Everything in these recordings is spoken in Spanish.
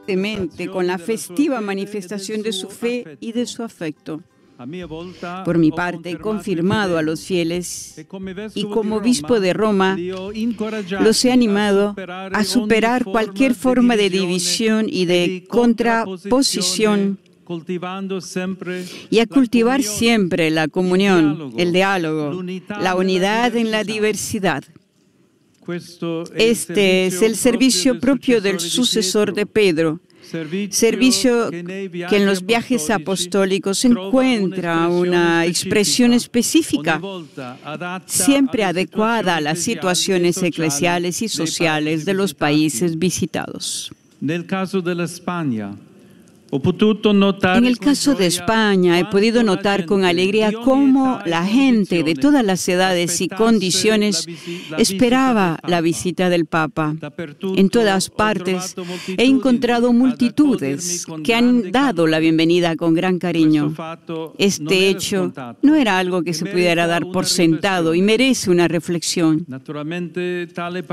fuertemente con la festiva manifestación de su fe y de su afecto. Por mi parte, he confirmado a los fieles y como obispo de Roma los he animado a superar cualquier forma de división y de contraposición y a cultivar siempre la comunión, el diálogo, la unidad en la diversidad. Este es el servicio propio del sucesor de Pedro, servicio que en los viajes apostólicos encuentra una expresión específica, siempre adecuada a las situaciones eclesiales y sociales de los países visitados. En el caso de España, he podido notar con alegría cómo la gente de todas las edades y condiciones esperaba la visita del Papa. En todas partes he encontrado multitudes que han dado la bienvenida con gran cariño. Este hecho no era algo que se pudiera dar por sentado y merece una reflexión. Naturalmente,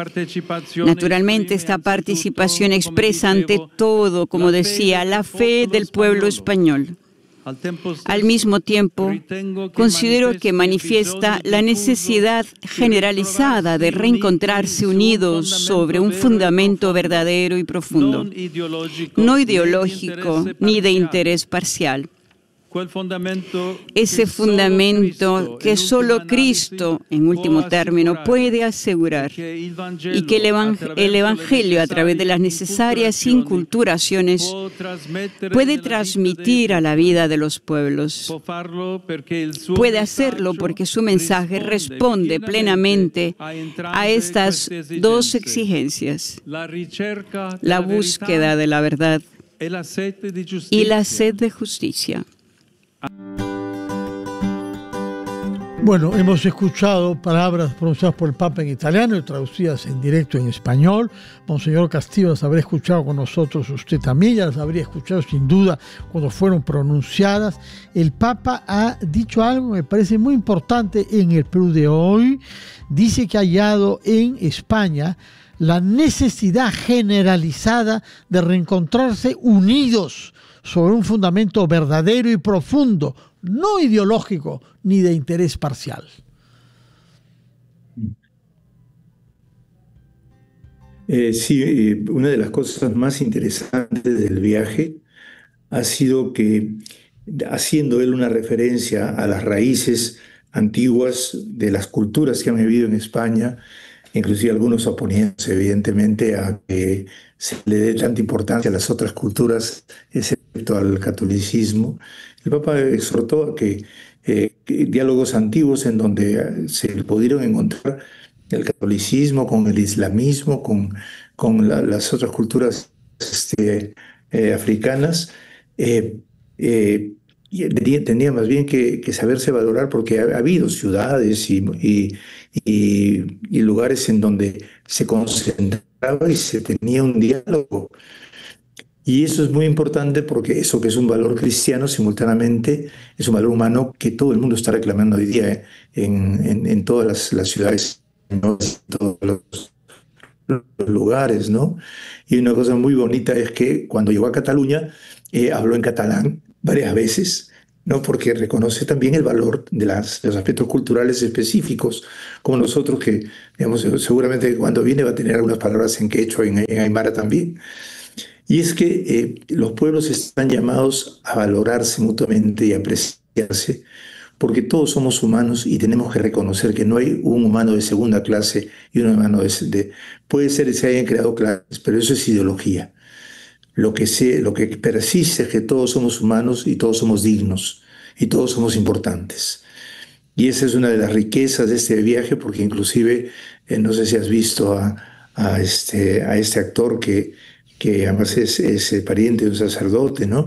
esta participación expresa ante todo, como decía, la fe del pueblo español. Al mismo tiempo, considero que manifiesta la necesidad generalizada de reencontrarse unidos sobre un fundamento verdadero y profundo, no ideológico ni de interés parcial. Ese fundamento que solo Cristo, en último término, puede asegurar y que el Evangelio, a través de las necesarias inculturaciones, puede transmitir a la vida de los pueblos. Puede hacerlo porque su mensaje responde plenamente a estas dos exigencias: la búsqueda de la verdad y la sed de justicia. Bueno, hemos escuchado palabras pronunciadas por el Papa en italiano y traducidas en directo en español. Monseñor Castillo las habrá escuchado con nosotros, usted también ya las habría escuchado sin duda cuando fueron pronunciadas. El Papa ha dicho algo que me parece muy importante en el Perú de hoy. Dice que ha hallado en España la necesidad generalizada de reencontrarse unidos sobre un fundamento verdadero y profundo, no ideológico ni de interés parcial. Sí, una de las cosas más interesantes del viaje ha sido que, haciendo él una referencia a las raíces antiguas de las culturas que han vivido en España, inclusive algunos oponiéndose evidentemente a que se le dé tanta importancia a las otras culturas, excepto al catolicismo, el Papa exhortó a que diálogos antiguos en donde se pudieron encontrar el catolicismo con el islamismo, con las otras culturas africanas, tendría más bien que saberse valorar, porque ha habido ciudades y lugares en donde se concentraba y se tenía un diálogo. Y eso es muy importante porque eso, que es un valor cristiano, simultáneamente es un valor humano que todo el mundo está reclamando hoy día en todas las ciudades, ¿no? En todos los lugares, ¿no? Y una cosa muy bonita es que cuando llegó a Cataluña habló en catalán varias veces, ¿no? Porque reconoce también el valor de los aspectos culturales específicos, como nosotros que, digamos, seguramente cuando viene va a tener algunas palabras en quechua, en aymara también. Y es que los pueblos están llamados a valorarse mutuamente y a apreciarse, porque todos somos humanos y tenemos que reconocer que no hay un humano de segunda clase y un humano puede ser que se hayan creado clases, pero eso es ideología. Lo que persiste es que todos somos humanos y todos somos dignos y todos somos importantes. Y esa es una de las riquezas de este viaje, porque inclusive, no sé si has visto a este actor que además es pariente de un sacerdote, ¿no?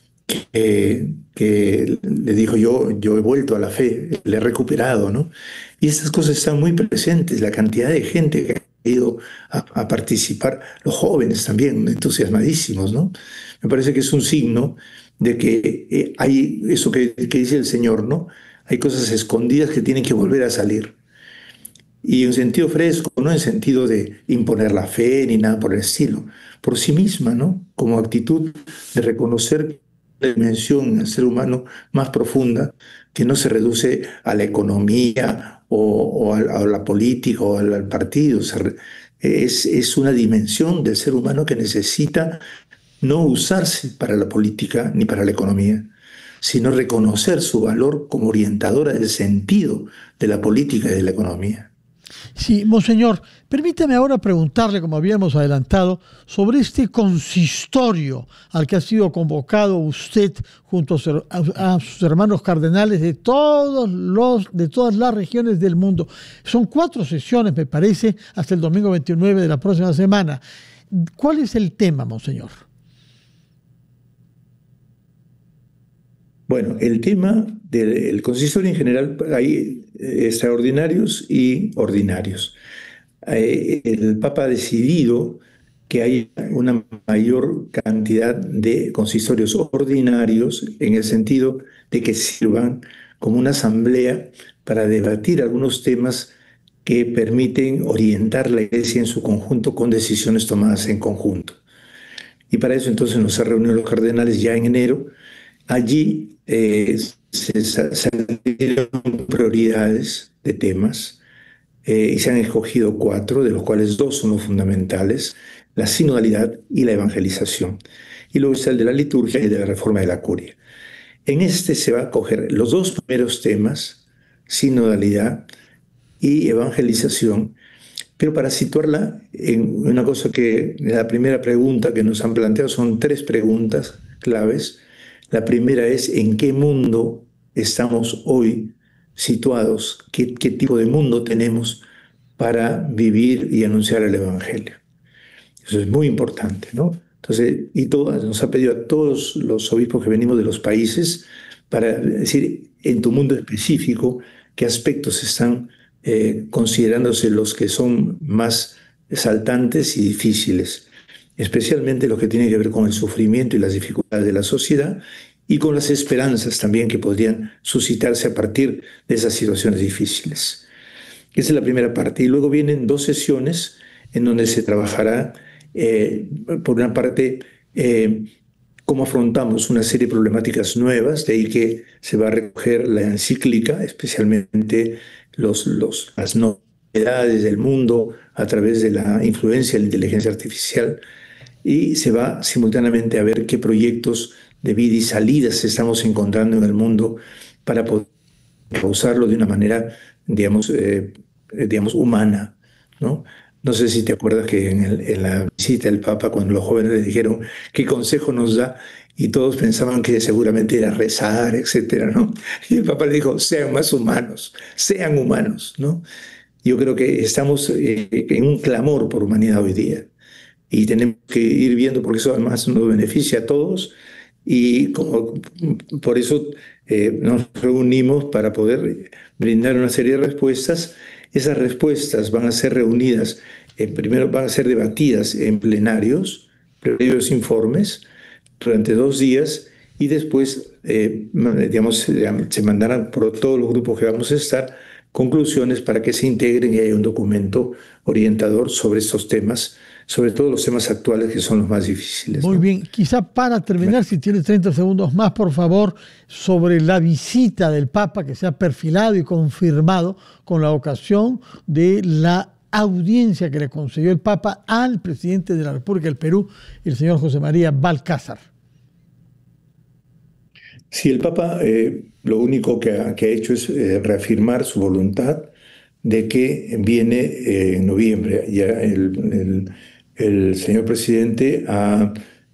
Que le dijo, yo he vuelto a la fe, le he recuperado, ¿no? Y estas cosas están muy presentes, la cantidad de gente que ha ido a participar, los jóvenes también, entusiasmadísimos, ¿no? Me parece que es un signo de que hay eso que dice el Señor, ¿no? Hay cosas escondidas que tienen que volver a salir. y en sentido fresco, no en sentido de imponer la fe ni nada por el estilo, por sí misma, ¿no? Como actitud de reconocer la dimensión del ser humano más profunda, que no se reduce a la economía a la política o al partido. Es una dimensión del ser humano que necesita no usarse para la política ni para la economía, sino reconocer su valor como orientadora del sentido de la política y de la economía. Sí, monseñor, permítame ahora preguntarle, como habíamos adelantado, sobre este consistorio al que ha sido convocado usted junto a sus hermanos cardenales de todas las regiones del mundo. Son 4 sesiones, me parece, hasta el domingo 29 de la próxima semana. ¿Cuál es el tema, monseñor? Bueno, el tema del consistorio en general, hay extraordinarios y ordinarios. El Papa ha decidido que hay una mayor cantidad de consistorios ordinarios en el sentido de que sirvan como una asamblea para debatir algunos temas que permiten orientar la Iglesia en su conjunto con decisiones tomadas en conjunto. Y para eso entonces nos ha reunido los cardenales ya en enero. Allí se dieron prioridades de temas y se han escogido 4, de los cuales 2 son los fundamentales: la sinodalidad y la evangelización. Y luego está el de la liturgia y de la reforma de la curia. En este se va a coger los 2 primeros temas, sinodalidad y evangelización, pero para situarla en una cosa que la primera pregunta que nos han planteado son 3 preguntas claves. La primera es: ¿en qué mundo estamos hoy situados? ¿Qué tipo de mundo tenemos para vivir y anunciar el Evangelio? Eso es muy importante, ¿no? Entonces, nos ha pedido a todos los obispos que venimos de los países para decir, en tu mundo específico, qué aspectos están considerándose los que son más saltantes y difíciles, especialmente los que tienen que ver con el sufrimiento y las dificultades de la sociedad y con las esperanzas también que podrían suscitarse a partir de esas situaciones difíciles. Esa es la primera parte. Y luego vienen 2 sesiones en donde se trabajará, por una parte, cómo afrontamos una serie de problemáticas nuevas, de ahí que se va a recoger la encíclica, especialmente las novedades del mundo a través de la influencia de la inteligencia artificial, y se va simultáneamente a ver qué proyectos de vida y salidas estamos encontrando en el mundo para poder usarlo de una manera, digamos, humana, ¿no? No sé si te acuerdas que en la visita del Papa, cuando los jóvenes le dijeron qué consejo nos da, y todos pensaban que seguramente era rezar, etcétera, ¿no? Y el Papa le dijo: sean más humanos, ¿no? Yo creo que estamos en un clamor por humanidad hoy día. Y tenemos que ir viendo, porque eso además nos beneficia a todos, y por eso nos reunimos para poder brindar una serie de respuestas. Esas respuestas van a ser reunidas, primero van a ser debatidas en plenarios, previos informes, durante 2 días, y después, se mandarán por todos los grupos que vamos a estar conclusiones para que se integren y haya un documento orientador sobre estos temas, sobre todo los temas actuales que son los más difíciles. Muy bien, quizá para terminar, si tienes 30 segundos más, por favor, sobre la visita del Papa que se ha perfilado y confirmado con la ocasión de la audiencia que le concedió el Papa al presidente de la República del Perú, el señor José María Balcázar. Sí, el Papa lo único que ha hecho es reafirmar su voluntad de que viene en noviembre. Ya el señor presidente ha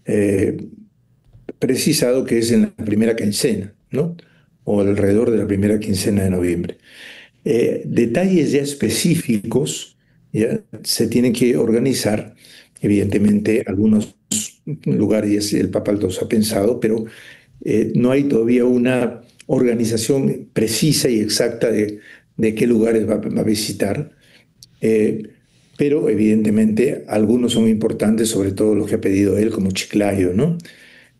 precisado que es en la primera quincena, ¿no? O alrededor de la primera quincena de noviembre. Detalles ya específicos ya se tienen que organizar. Evidentemente, algunos lugares el Papa los ha pensado, pero no hay todavía una organización precisa y exacta de qué lugares va a visitar. Pero evidentemente algunos son importantes, sobre todo los que ha pedido él, como Chiclayo, ¿no?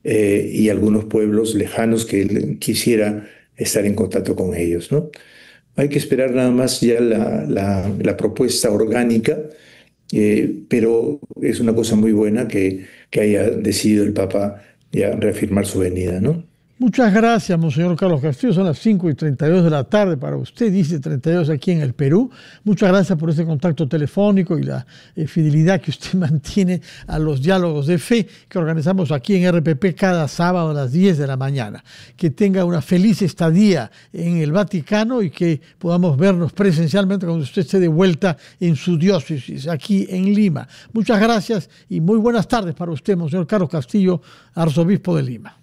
Y algunos pueblos lejanos que él quisiera estar en contacto con ellos, ¿no? Hay que esperar nada más ya la propuesta orgánica, pero es una cosa muy buena que haya decidido el Papa ya reafirmar su venida, ¿no? Muchas gracias, Monseñor Carlos Castillo. Son las 5:32 de la tarde para usted, dice 32 aquí en el Perú. Muchas gracias por este contacto telefónico y la fidelidad que usted mantiene a los diálogos de fe que organizamos aquí en RPP cada sábado a las 10 de la mañana. Que tenga una feliz estadía en el Vaticano y que podamos vernos presencialmente cuando usted esté de vuelta en su diócesis, aquí en Lima. Muchas gracias y muy buenas tardes para usted, Monseñor Carlos Castillo, arzobispo de Lima.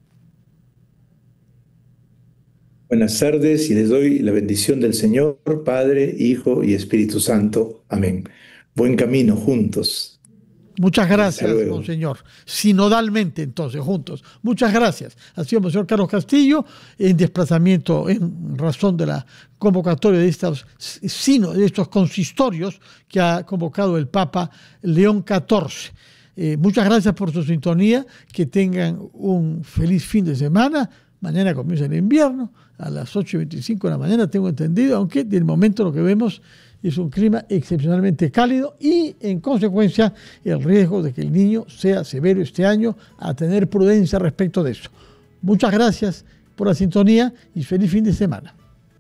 Buenas tardes y les doy la bendición del Señor, Padre, Hijo y Espíritu Santo. Amén. Buen camino juntos. Muchas gracias, Monseñor. Sinodalmente, entonces, juntos. Muchas gracias. Ha sido Monseñor Carlos Castillo en desplazamiento en razón de la convocatoria de estos consistorios que ha convocado el Papa León XIV. Muchas gracias por su sintonía. Que tengan un feliz fin de semana. Mañana comienza el invierno, a las 8:25 de la mañana, tengo entendido, aunque de momento lo que vemos es un clima excepcionalmente cálido y, en consecuencia, el riesgo de que el niño sea severo este año, a tener prudencia respecto de eso. Muchas gracias por la sintonía y feliz fin de semana.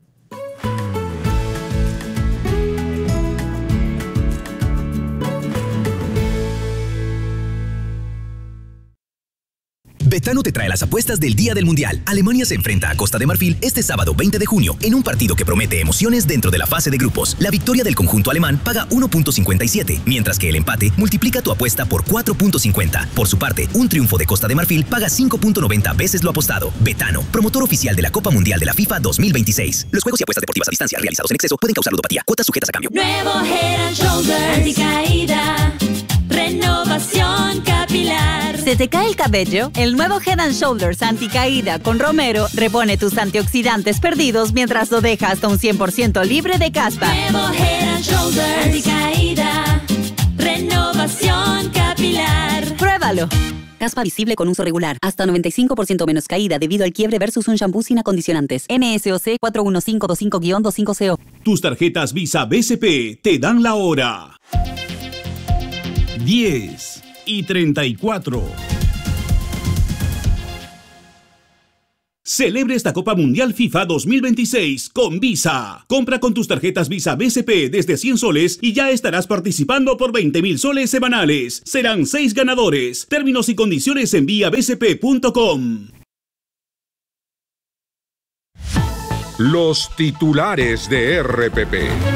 Betano te trae las apuestas del Día del Mundial. Alemania se enfrenta a Costa de Marfil este sábado 20 de junio en un partido que promete emociones dentro de la fase de grupos. La victoria del conjunto alemán paga 1.57, mientras que el empate multiplica tu apuesta por 4.50. Por su parte, un triunfo de Costa de Marfil paga 5.90 veces lo apostado. Betano, promotor oficial de la Copa Mundial de la FIFA 2026. Los juegos y apuestas deportivas a distancia realizados en exceso pueden causar ludopatía. Cuotas sujetas a cambio. Nuevo Head & Shoulders anticaída. Renovación capilar. ¿Se te cae el cabello? El nuevo Head & Shoulders anticaída con Romero repone tus antioxidantes perdidos mientras lo deja hasta un 100% libre de caspa. Nuevo Head & Shoulders anticaída. Renovación capilar. Pruébalo. Caspa visible con uso regular. Hasta 95% menos caída debido al quiebre versus un shampoo sin acondicionantes. MSOC 41525-250. Tus tarjetas Visa BCP te dan la hora. 10:34. Celebre esta Copa Mundial FIFA 2026 con Visa. Compra con tus tarjetas Visa BCP desde 100 soles y ya estarás participando por 20.000 soles semanales. Serán 6 ganadores. Términos y condiciones en viabcp.com. Los titulares de RPP.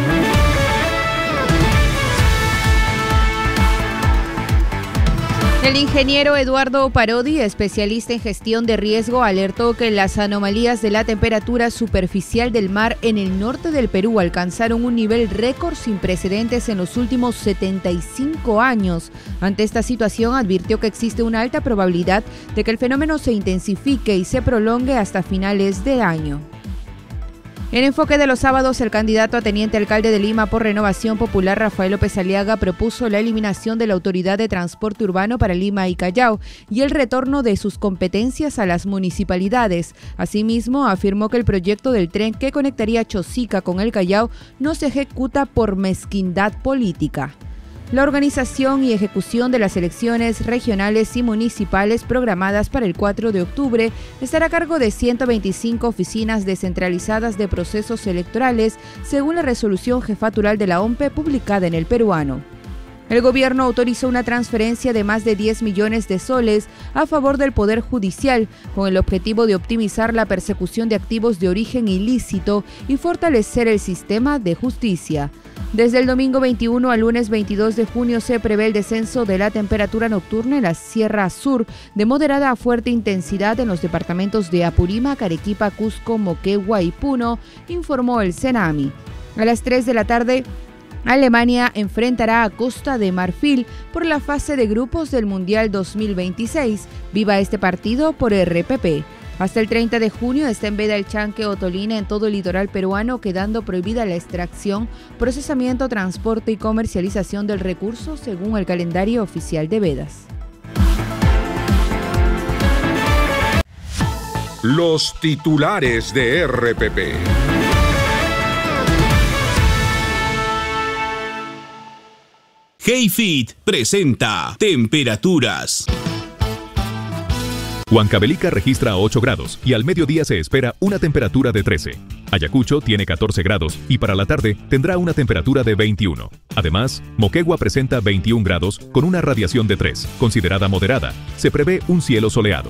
El ingeniero Eduardo Parodi, especialista en gestión de riesgo, alertó que las anomalías de la temperatura superficial del mar en el norte del Perú alcanzaron un nivel récord sin precedentes en los últimos 75 años. Ante esta situación, advirtió que existe una alta probabilidad de que el fenómeno se intensifique y se prolongue hasta finales del año. En Enfoque de los Sábados, el candidato a teniente alcalde de Lima por Renovación Popular, Rafael López Aliaga, propuso la eliminación de la Autoridad de Transporte Urbano para Lima y Callao y el retorno de sus competencias a las municipalidades. Asimismo, afirmó que el proyecto del tren que conectaría Chosica con el Callao no se ejecuta por mezquindad política. La organización y ejecución de las elecciones regionales y municipales programadas para el 4 de octubre estará a cargo de 125 oficinas descentralizadas de procesos electorales, según la resolución jefatural de la OMPE publicada en El Peruano. El gobierno autorizó una transferencia de más de 10 millones de soles a favor del Poder Judicial, con el objetivo de optimizar la persecución de activos de origen ilícito y fortalecer el sistema de justicia. Desde el domingo 21 al lunes 22 de junio se prevé el descenso de la temperatura nocturna en la Sierra Sur, de moderada a fuerte intensidad en los departamentos de Apurímac, Arequipa, Cusco, Moquegua y Puno, informó el CENAMI. A las 3 de la tarde, Alemania enfrentará a Costa de Marfil por la fase de grupos del Mundial 2026. Viva este partido por RPP. Hasta el 30 de junio está en veda el chanque o tolina en todo el litoral peruano, quedando prohibida la extracción, procesamiento, transporte y comercialización del recurso según el calendario oficial de vedas. Los titulares de RPP. HeyFit presenta Temperaturas. Huancavelica registra 8 grados y al mediodía se espera una temperatura de 13. Ayacucho tiene 14 grados y para la tarde tendrá una temperatura de 21. Además, Moquegua presenta 21 grados con una radiación de 3, considerada moderada. Se prevé un cielo soleado.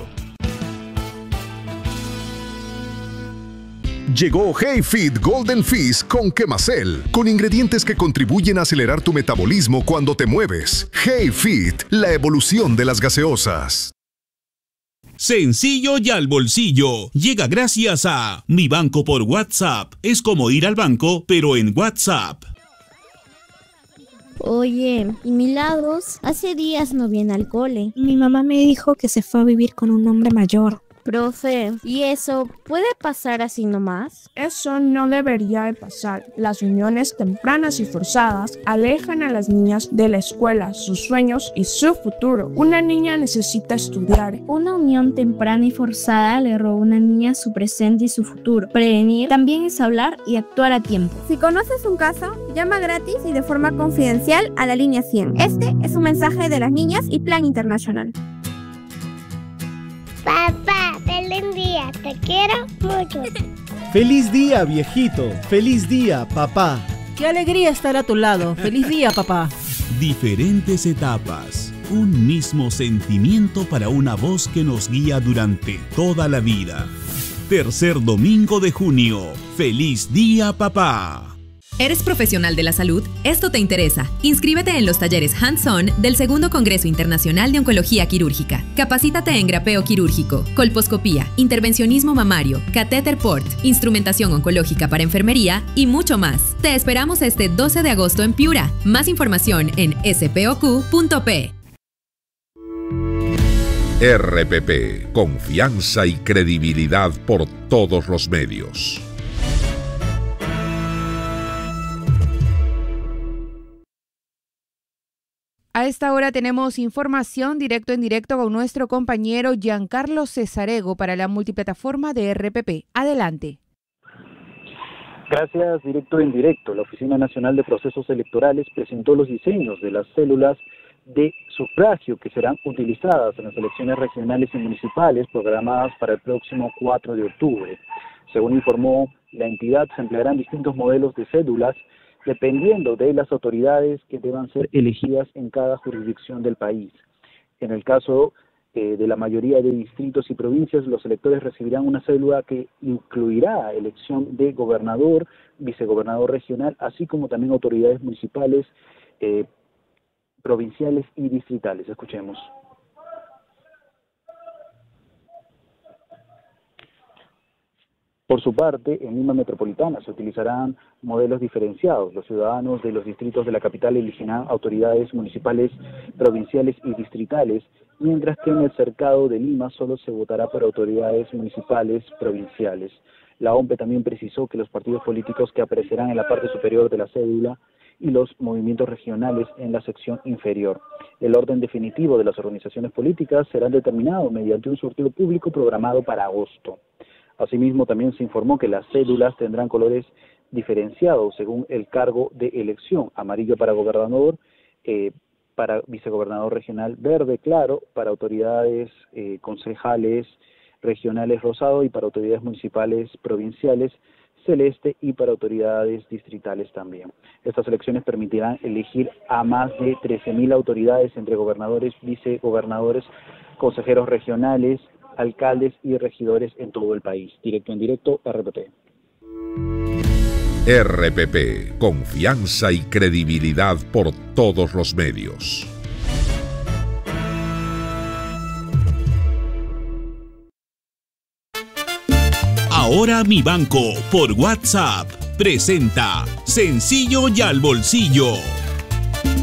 Llegó HeyFit Golden Fizz con Quemacel, con ingredientes que contribuyen a acelerar tu metabolismo cuando te mueves. HeyFit, la evolución de las gaseosas. Sencillo y al bolsillo. Llega gracias a Mi Banco por WhatsApp. Es como ir al banco, pero en WhatsApp. Oye, ¿y Milagros? Hace días no viene al cole. Mi mamá me dijo que se fue a vivir con un hombre mayor. Profe, ¿y eso puede pasar así nomás? Eso no debería de pasar. Las uniones tempranas y forzadas alejan a las niñas de la escuela, sus sueños y su futuro. Una niña necesita estudiar. Una unión temprana y forzada le roba a una niña su presente y su futuro. Prevenir también es hablar y actuar a tiempo. Si conoces un caso, llama gratis y de forma confidencial a la línea 100. Este es un mensaje de las niñas y Plan Internacional. Papá, feliz día, te quiero mucho. Feliz día, viejito. Feliz día, papá. Qué alegría estar a tu lado. Feliz día, papá. Diferentes etapas, un mismo sentimiento para una voz que nos guía durante toda la vida. Tercer domingo de junio. Feliz día, papá. ¿Eres profesional de la salud? Esto te interesa. Inscríbete en los talleres Hands-On del Segundo Congreso Internacional de Oncología Quirúrgica. Capacítate en grapeo quirúrgico, colposcopía, intervencionismo mamario, catéter port, instrumentación oncológica para enfermería y mucho más. Te esperamos este 12 de agosto en Piura. Más información en spoq.p. RPP, confianza y credibilidad por todos los medios. A esta hora tenemos información directo en directo con nuestro compañero Giancarlo Cesarego para la multiplataforma de RPP. Adelante. Gracias, directo en directo. La Oficina Nacional de Procesos Electorales presentó los diseños de las células de sufragio que serán utilizadas en las elecciones regionales y municipales programadas para el próximo 4 de octubre. Según informó la entidad, se emplearán distintos modelos de cédulas dependiendo de las autoridades que deban ser elegidas en cada jurisdicción del país. En el caso de la mayoría de distritos y provincias, los electores recibirán una cédula que incluirá elección de gobernador, vicegobernador regional, así como también autoridades municipales, provinciales y distritales. Escuchemos. Por su parte, en Lima Metropolitana se utilizarán modelos diferenciados. Los ciudadanos de los distritos de la capital elegirán autoridades municipales, provinciales y distritales, mientras que en el cercado de Lima solo se votará por autoridades municipales, provinciales. La OMPE también precisó que los partidos políticos que aparecerán en la parte superior de la cédula y los movimientos regionales en la sección inferior. El orden definitivo de las organizaciones políticas será determinado mediante un sorteo público programado para agosto. Asimismo, también se informó que las cédulas tendrán colores diferenciados según el cargo de elección: amarillo para gobernador, para vicegobernador regional, verde claro para autoridades concejales regionales, rosado, y para autoridades municipales provinciales, celeste, y para autoridades distritales también. Estas elecciones permitirán elegir a más de 13.000 autoridades entre gobernadores, vicegobernadores, consejeros regionales, alcaldes y regidores en todo el país. Directo en directo, RPP. RPP, confianza y credibilidad por todos los medios. Ahora Mi Banco por WhatsApp presenta Sencillo y al bolsillo.